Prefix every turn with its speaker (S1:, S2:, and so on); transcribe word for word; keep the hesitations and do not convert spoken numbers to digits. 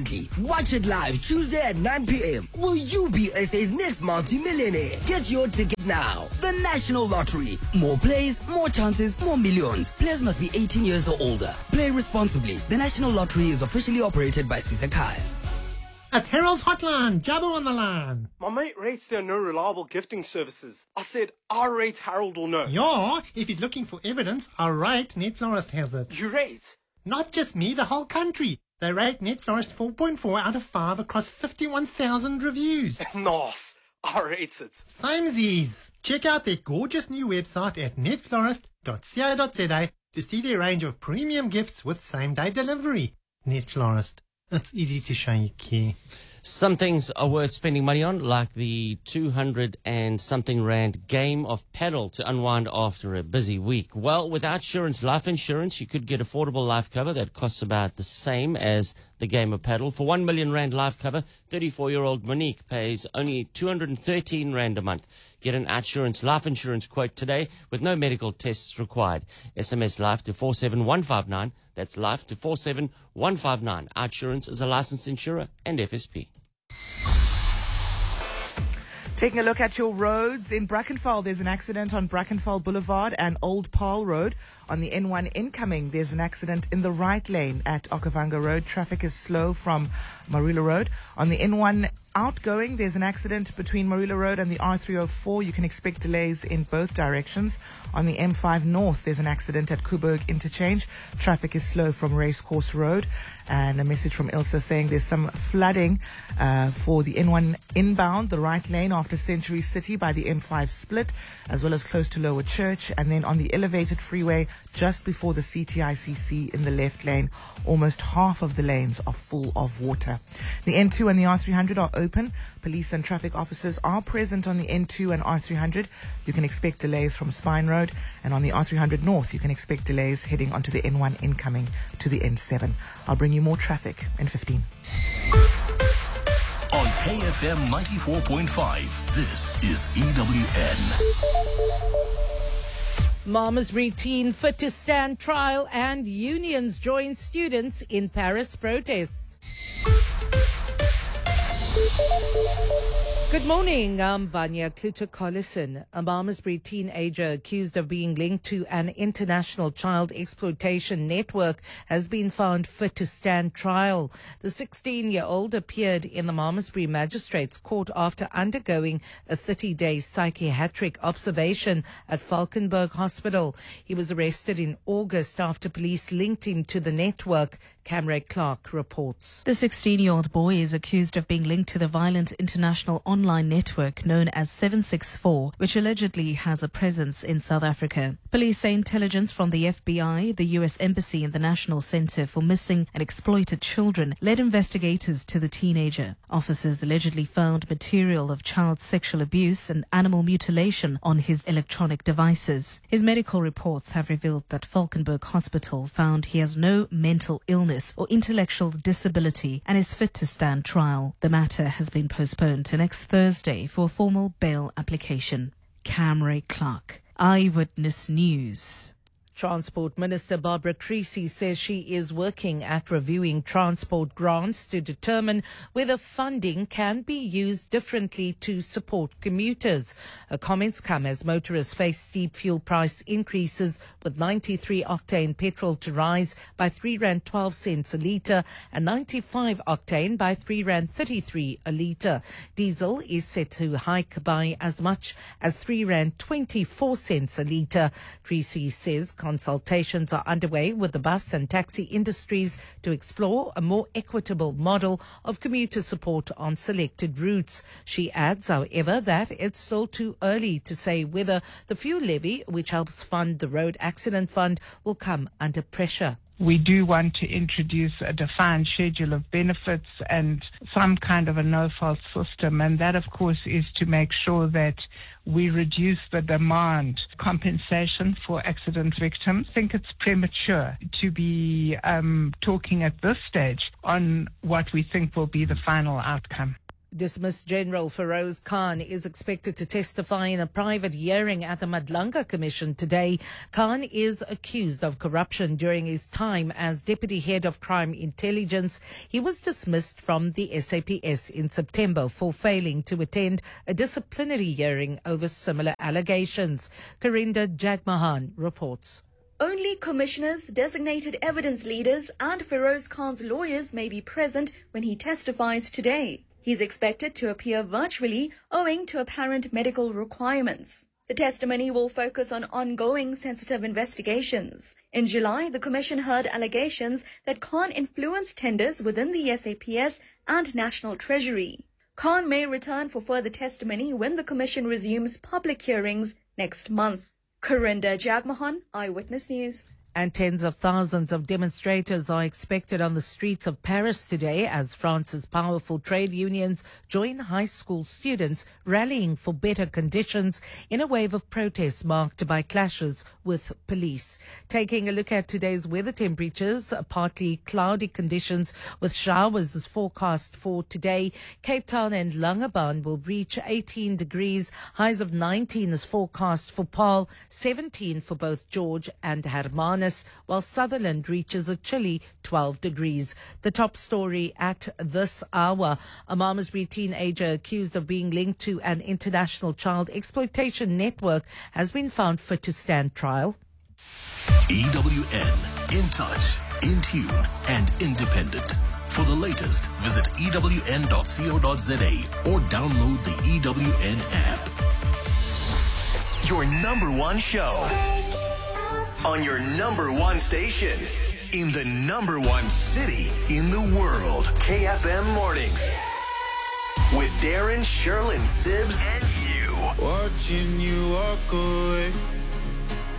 S1: instantly. Watch it live Tuesday at nine p.m. Will you be S A's next multi-millionaire? Get your ticket now. The National Lottery. More plays, more chances, more millions. Players must be eighteen years or older. Play responsibly. The National Lottery is officially operated by Sisakai.
S2: It's Harold's Hotline. Jabbo on the line.
S3: My mate rates there are no reliable gifting services. I said, I rate Harold will know.
S2: Yeah, if he's looking for evidence, I rate Net Florist has it.
S3: You rate?
S2: Not just me, the whole country. They rate Net Florist four point four out of five across fifty-one thousand reviews.
S3: Nice. I rate it.
S2: Samesies. Check out their gorgeous new website at net florist dot co dot za to see their range of premium gifts with same-day delivery. Net Florist. It's easy to show you care.
S4: Some things are worth spending money on, like the two hundred and something rand game of paddle to unwind after a busy week. Well, with Outsurance Life Insurance, you could get affordable life cover that costs about the same as the game of paddle. For one million rand life cover, thirty-four-year-old Monique pays only two hundred thirteen rand a month. Get an Outsurance life insurance quote today with no medical tests required. S M S life to four seven one five nine. That's life to four seven one five nine. Outsurance is a licensed insurer and F S P.
S5: Taking a look at your roads in Brackenfell, there's an accident on Brackenfell Boulevard and Old Paarl Road. On the N one incoming, there's an accident in the right lane at Okavanga Road. Traffic is slow from Marula Road. On the N one outgoing, there's an accident between Marula Road and the R three oh four. You can expect delays in both directions. On the M five North, there's an accident at Kuberg Interchange. Traffic is slow from Racecourse Road. And a message from Ilsa saying there's some flooding uh, for the N one inbound, the right lane after Century City by the M five split, as well as close to Lower Church. And then on the elevated freeway, just before the C T I C C in the left lane, almost half of the lanes are full of water. The N two and the R three hundred are open. Police and traffic officers are present on the N two and R three hundred. You can expect delays from Spine Road. And on the R three hundred North, you can expect delays heading onto the N one incoming to the N seven. I'll bring you more traffic in fifteen.
S6: On K F M ninety-four point five, this is E W N.
S7: Malmesbury teen fit to stand trial and unions join students in Paris protests. Good morning, I'm Vanya Kluter-Collison. A Malmesbury teenager accused of being linked to an international child exploitation network has been found fit to stand trial. The sixteen-year-old appeared in the Malmesbury Magistrates Court after undergoing a thirty-day psychiatric observation at Valkenburg Hospital. He was arrested in August after police linked him to the network, Camre Clark reports.
S8: The sixteen-year-old boy is accused of being linked to the violent international online network known as seven six four, which allegedly has a presence in South Africa. Police say intelligence from the F B I, the U S Embassy and the National Center for Missing and Exploited Children led investigators to the teenager. Officers allegedly found material of child sexual abuse and animal mutilation on his electronic devices. His medical reports have revealed that Valkenburg Hospital found he has no mental illness or intellectual disability and is fit to stand trial. The matter has been postponed to next Thursday for a formal bail application. Camre Clark, Eyewitness News.
S7: Transport Minister Barbara Creecy says she is working at reviewing transport grants to determine whether funding can be used differently to support commuters. Her comments come as motorists face steep fuel price increases, with ninety-three octane petrol to rise by three rand twelve cents a litre and ninety-five octane by three rand thirty-three a litre. Diesel is set to hike by as much as three rand twenty-four cents a litre. Creecy says consultations are underway with the bus and taxi industries to explore a more equitable model of commuter support on selected routes. She adds, however, that it's still too early to say whether the fuel levy, which helps fund the road accident fund, will come under pressure.
S9: We do want to introduce a defined schedule of benefits and some kind of a no-fault system, and that, of course, is to make sure that we reduce the demand compensation for accident victims. I think it's premature to be um, talking at this stage on what we think will be the final outcome.
S7: Dismissed General Feroz Khan is expected to testify in a private hearing at the Madlanga Commission today. Khan is accused of corruption during his time as Deputy Head of Crime Intelligence. He was dismissed from the S A P S in September for failing to attend a disciplinary hearing over similar allegations. Karinda Jagmohan reports.
S10: Only commissioners, designated evidence leaders and Feroz Khan's lawyers may be present when he testifies today. He's expected to appear virtually owing to apparent medical requirements. The testimony will focus on ongoing sensitive investigations. In July, the Commission heard allegations that Khan influenced tenders within the S A P S and National Treasury. Khan may return for further testimony when the Commission resumes public hearings next month. Karinda Jagmohan, Eyewitness News.
S7: And tens of thousands of demonstrators are expected on the streets of Paris today as France's powerful trade unions join high school students rallying for better conditions in a wave of protests marked by clashes with police. Taking a look at today's weather temperatures, partly cloudy conditions with showers is forecast for today. Cape Town and Langebaan will reach eighteen degrees. Highs of nineteen is forecast for Paarl, seventeen for both George and Hermanus, while Sutherland reaches a chilly twelve degrees. The top story at this hour: a Malmesbury teenager accused of being linked to an international child exploitation network has been found fit to stand trial.
S6: E W N, in touch, in tune and independent. For the latest, visit E W N dot co dot za or download the E W N app.
S11: Your number one show on your number one station in the number one city in the world. K F M Mornings with Darren, Sherlyn, Sibbs, and you.
S12: Watching you walk away.